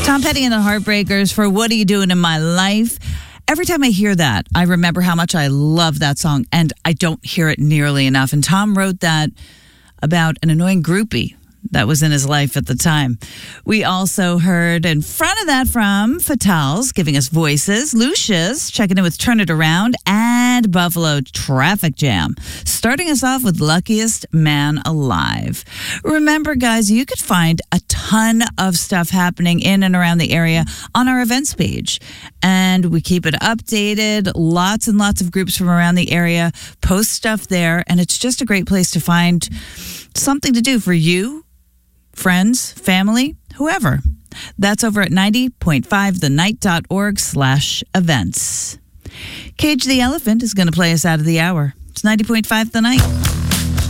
Tom Petty and the Heartbreakers for What Are You Doing in My Life? Every time I hear that, I remember how much I love that song, and I don't hear it nearly enough. And Tom wrote that about an annoying groupie that was in his life at the time. We also heard in front of that from Fatals, giving us voices, Lucia's checking in with Turn It Around, and Buffalo Traffic Jam, starting us off with Luckiest Man Alive. Remember, guys, you could find a ton of stuff happening in and around the area on our events page, and we keep it updated. Lots and lots of groups from around the area post stuff there, and it's just a great place to find something to do for you, friends, family, whoever. That's over at 90.5thenight.org/events. Cage the Elephant is going to play us out of the hour. It's 90.5 The Night.